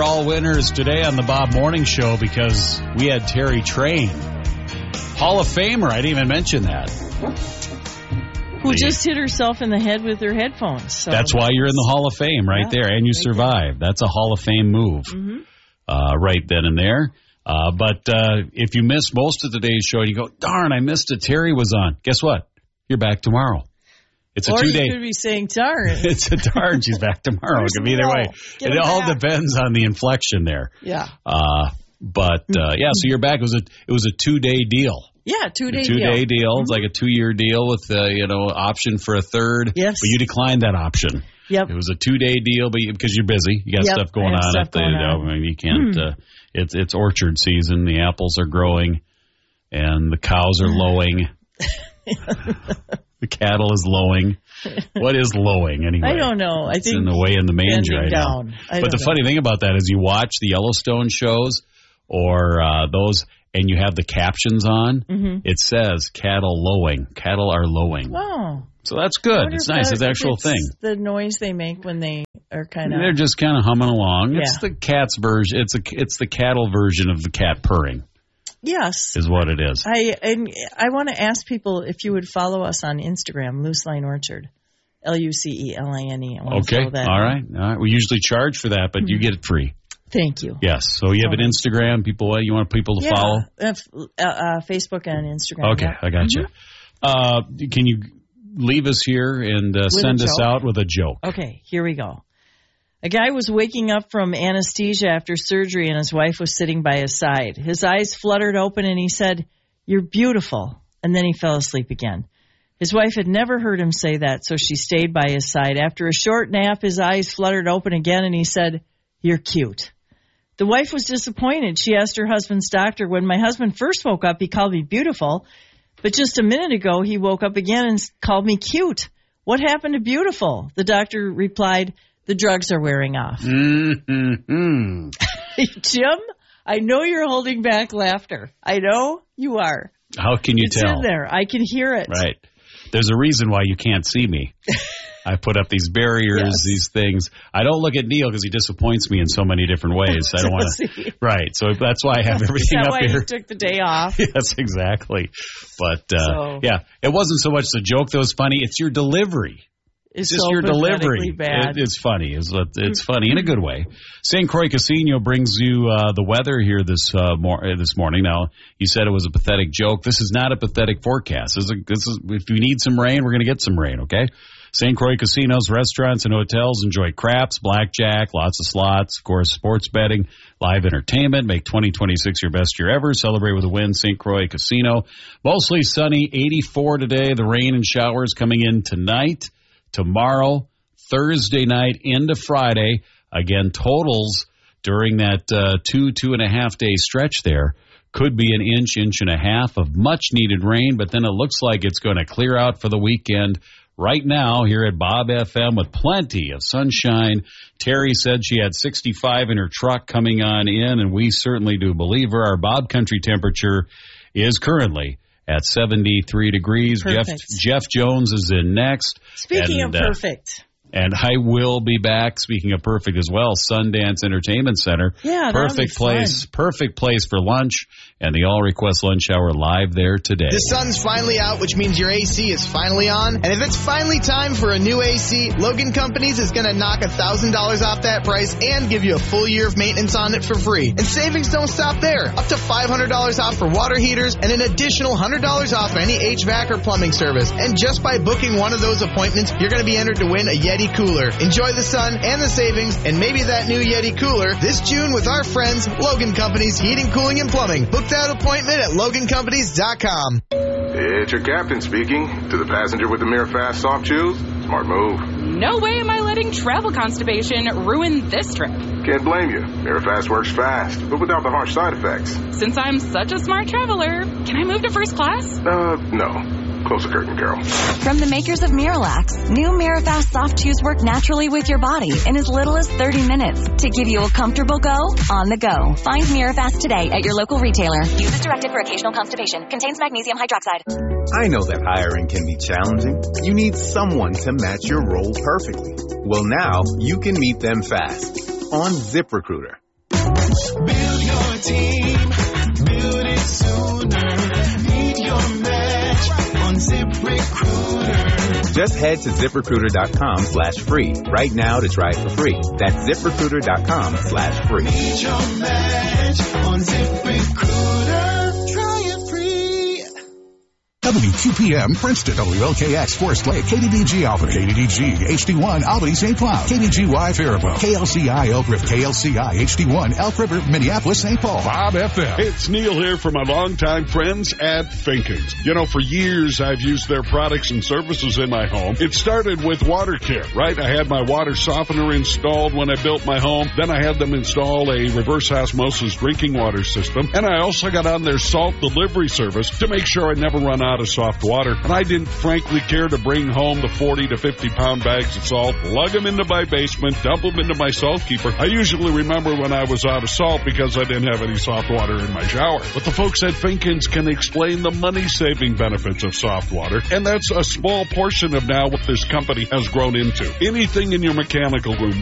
are all winners today on the Bob Morning Show because we had Terry Train, Hall of Famer. I didn't even mention that. Who just hit herself in the head with her headphones. So that's why you're in the Hall of Fame right there, and you survived. That's a Hall of Fame move right then and there. But if you missed most of today's show and you go, darn, I missed it, Terry was on. Guess what? You're back tomorrow. It's a 2-day. You could be saying darn. It's a darn. She's back tomorrow. It could be either way. It all depends on the inflection there. Yeah. So you're back. It was a 2-day deal. Yeah, 2-day deal. 2-day deal. It's like a 2-year deal with option for a third. Yes. But you declined that option. Yep. It was a 2-day deal, but because you're busy, you got stuff going on. You can't. It's orchard season. The apples are growing, and the cows are lowing. The cattle is lowing. What is lowing anyway? I don't know. I think it's in the way in the manger. I know. But the funny thing about that is you watch the Yellowstone shows or those, and you have the captions on. Mm-hmm. It says cattle lowing. Cattle are lowing. Wow. So that's good. It's nice. It's an actual thing. The noise they make when they are kind of... They're just kind of humming along. It's the cat's version. It's the cattle version of the cat purring. Yes. Is what it is. I want to ask people if you would follow us on Instagram, Loose Line Orchard. LUCELINE. Okay. All right. We usually charge for that, but you get it free. Thank you. Yes. So you have an Instagram. You want people to follow? Facebook and Instagram. Okay. I got you. Can you leave us here and send us out with a joke? Okay. Here we go. A guy was waking up from anesthesia after surgery, and his wife was sitting by his side. His eyes fluttered open, and he said, "You're beautiful." And then he fell asleep again. His wife had never heard him say that, so she stayed by his side. After a short nap, his eyes fluttered open again, and he said, "You're cute." The wife was disappointed. She asked her husband's doctor, "When my husband first woke up, he called me beautiful. But just a minute ago, he woke up again and called me cute. What happened to beautiful?" The doctor replied, "The drugs are wearing off." Mm-hmm. Jim, I know you're holding back laughter. I know you are. How can you tell? It's in there. I can hear it. Right. There's a reason why you can't see me. I put up these barriers, these things. I don't look at Neil because he disappoints me in so many different ways. I don't want to. Right. So that's why I have everything up here. That's why you took the day off. Yes, exactly. But, it wasn't so much the joke that was funny. It's your delivery. It's just so your delivery. Bad. It's funny. It's funny in a good way. St. Croix Casino brings you the weather here this morning. Now, you said it was a pathetic joke. This is not a pathetic forecast. This is if you need some rain, we're going to get some rain, okay? St. Croix Casinos, restaurants, and hotels enjoy craps, blackjack, lots of slots, of course, sports betting, live entertainment. Make 2026 your best year ever. Celebrate with a win, St. Croix Casino. Mostly sunny, 84 today. The rain and showers coming in tonight, tomorrow, Thursday night into Friday. Again, totals during that 2.5 day stretch there could be an inch and a half of much-needed rain, but then it looks like it's going to clear out for the weekend. Right now, here at Bob FM with plenty of sunshine. Terry said she had 65 in her truck coming on in, and we certainly do believe her. Our Bob Country temperature is currently at 73 degrees. Jeff Jones is in next. Speaking of perfect. And I will be back, speaking of perfect as well, Sundance Entertainment Center. Yeah, perfect place. Perfect place for lunch. And the All Request Lunch Hour live there today. The sun's finally out, which means your AC is finally on. And if it's finally time for a new AC, Logan Companies is going to knock $1,000 off that price and give you a full year of maintenance on it for free. And savings don't stop there. Up to $500 off for water heaters and an additional $100 off any HVAC or plumbing service. And just by booking one of those appointments, you're going to be entered to win a Yeti cooler. Enjoy the sun and the savings and maybe that new Yeti cooler this June with our friends, Logan Companies Heating, Cooling, and Plumbing. Book that appointment at LoganCompanies.com. It's your captain speaking. To the passenger with the Mirror Fast soft chews, smart move. No way am I letting travel constipation ruin this trip. Can't blame you. Mirror Fast works fast, but without the harsh side effects. Since I'm such a smart traveler, can I move to first class? No. Close the curtain, Carol. From the makers of Miralax, new Mirafast soft chews work naturally with your body in as little as 30 minutes to give you a comfortable go on the go. Find Mirafast today at your local retailer. Use as directed for occasional constipation. Contains magnesium hydroxide. I know that hiring can be challenging. You need someone to match your role perfectly. Well, now you can meet them fast on ZipRecruiter. Build your team. Build it sooner. Meet your match on ZipRecruiter. Just head to ZipRecruiter.com/free right now to try it for free. That's ZipRecruiter.com/free. Meet your match on ZipRecruiter. Try it free. WQPM Princeton, WLKX Forest Lake, KDDG Albany, KDDG HD1 Albany St. Cloud, KDGY Faribault, KLCI Elk River, KLCI HD1 Elk River, Minneapolis St. Paul, Bob FM. It's Neil here for my longtime friends at Finkins. You know, for years I've used their products and services in my home. It started with water care, right? I had my water softener installed when I built my home. Then I had them install a reverse osmosis drinking water system. And I also got on their salt delivery service to make sure I never run out of soft water. And I didn't frankly care to bring home the 40 to 50 pound bags of salt, lug them into my basement, dump them into my salt keeper. I usually remember when I was out of salt because I didn't have any soft water in my shower. But the folks at Finkins can explain the money-saving benefits of soft water, and that's a small portion of now what this company has grown into. Anything in your mechanical room,